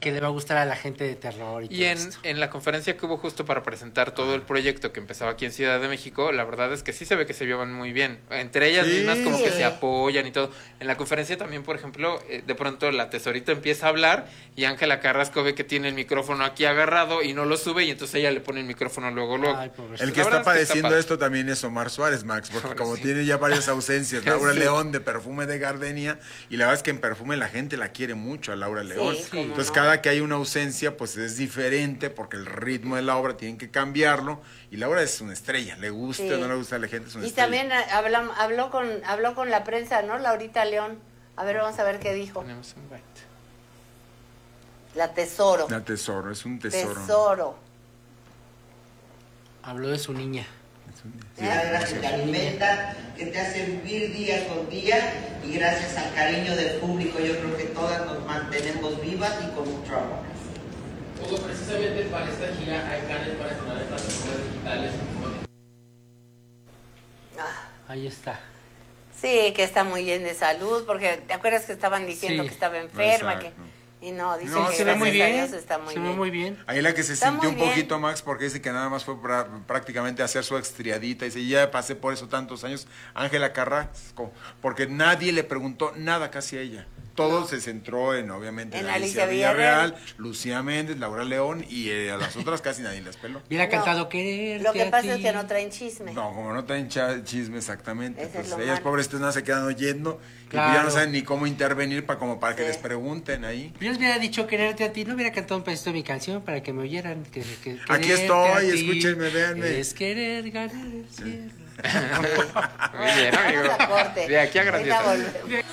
que le va a gustar a la gente de terror y todo esto. En la conferencia que hubo justo para presentar todo el proyecto que empezaba aquí en Ciudad de México, la verdad es que sí se ve que se llevan muy bien. Entre ellas mismas como que se apoyan y todo. En la conferencia también, por ejemplo, de pronto la Tesorito empieza a hablar y Ángela Carrasco ve que tiene el micrófono aquí agarrado y no lo sube y entonces ella le pone el micrófono luego. Ay, el que está padeciendo esto también es Omar Suárez, Max, porque como tiene ya varias ausencias, Laura León de Perfume de Gardenia, y la verdad es que en Perfume la gente la quiere mucho a Laura León. Entonces cada que hay una ausencia pues es diferente porque el ritmo de la obra tienen que cambiarlo y Laura es una estrella, le guste o no le gusta a la gente, es una estrella. Y también habló con la prensa, ¿no? Laurita León. A ver, vamos a ver qué dijo. Tenemos un bite. La Tesoro. La Tesoro, es un tesoro. Tesoro. Habló de su niña. Que te alimenta, que te hace vivir día con día y gracias al cariño del público yo creo que todas nos mantenemos vivas y con mucho amor. Hugo, precisamente para esta gira hay planes para estrenar en plataformas digitales. Ahí está. Sí, que está muy bien de salud, porque te acuerdas que estaban diciendo que estaba enferma, y no, dice que se ve muy bien, está muy se bien. ve muy bien. Ahí la que se Está sintió muy un poquito, bien. Max, porque dice que nada más fue prácticamente a hacer su extriadita. Dice, ya pasé por eso tantos años. Ángela Carrasco, porque nadie le preguntó nada casi a ella. Todo se centró en, obviamente, En Alicia Villarreal, Lucía Méndez, Laura León, y a las otras casi nadie les peló. Hubiera cantado querer. Lo que pasa es que no traen chisme. No, como no traen chisme exactamente. Ese es Pues lo ellas malo. pobrecitas no se quedan oyendo Claro. y ya no saben ni cómo intervenir para que les pregunten ahí. Yo les hubiera dicho quererte a ti, no hubiera cantado un pedacito de mi canción para que me oyeran. Aquí Quererte estoy, a ti escúchenme, véanme. Es querer ganar el cielo. Muy bien, amigo. Vamos a corte. De aquí a Ahorita grandioso. volvemos.